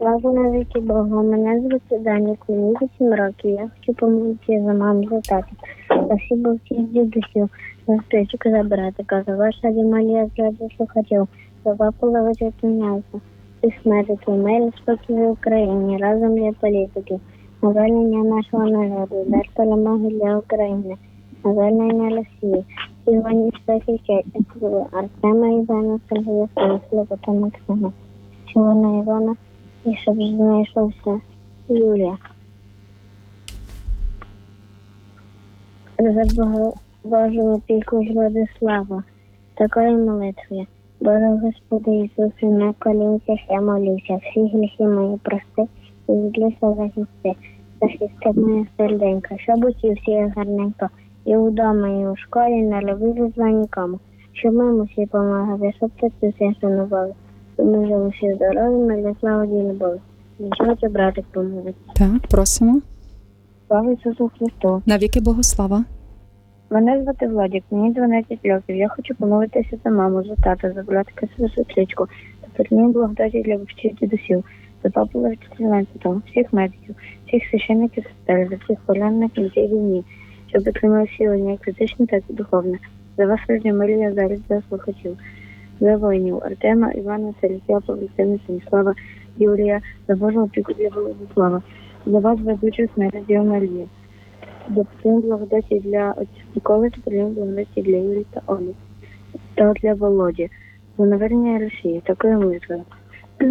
Слава навіки Богу, мене звати Данік, мені 8 років. Я хочу помолитися за маму, за тата, за всіх бабців, дідусів, за стрічок, за братика, за ваша Дімалія, за слухачів, за папу ловити м'ясо, всіх медиків, мир спокій в Україні, разом для політиків, на звільнення нашого народу, дар перемоги для України, на звільнення Росії, всіх воїнів захищать, Артема, Івана, Сергія, Станіслава та Максима, Сілона, Івана, і щоб знайшовся Юлія. За Божу опіку Владислава, такою молитвою. Боже Господи Ісусе, на колінцях я молюся, всі гріхи мої прости, і від лиха захисти моє серденько, щоб усі всі гарненько, і вдома, і у школі не любили зла нікому, щоб ми усі помагали, щоб ти все шанували. Ми жили всі здорові, для слави ділі Богу. Нічого, братик помогти. Так, просимо. Слава Ісусу Христу. Навіки Богослава. Мене звати Владик, мені 12 років. Я хочу помолитися за маму, за тата, за братика, за сестричку, за передні благодаті для вчителів дідусів, за папу Левчителенця, всіх медиків, всіх священників сестер, за всіх поранених на цій війні, щоб отримали силу як фізичне, так і духовне. За вас, Радіо Марія, зараз за слухачів. За воїнів Артема, Івана, Сергія, Павліцина, Станіслава, Юрія, за Божу опіку для Владислава. За вас, ведучих на Радіо Марія. За потрібні благодаті для отців Миколи, та потрібні благодаті для Юрії та Олі. Та для Володі. За навернення Росії. Такою молитвою.